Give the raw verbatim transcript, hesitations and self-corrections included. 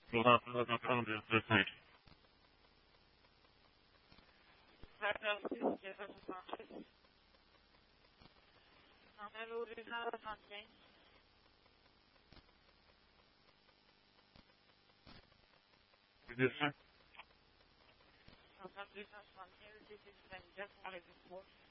So that's what I'm trying to do this week. Diagnosis, Jefferson Sanchez. Numero originale Sanchez. Yes, sir. Sanchez, Sanchez, this is Sanchez, Sanchez,